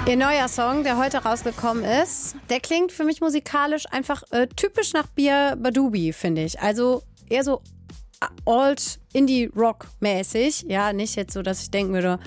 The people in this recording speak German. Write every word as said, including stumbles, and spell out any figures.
Ihr neuer Song, der heute rausgekommen ist, der klingt für mich musikalisch einfach äh, typisch nach Bia Badubi, finde ich. Also eher so Alt-Indie-Rock-mäßig. Ja, nicht jetzt so, dass ich denken würde,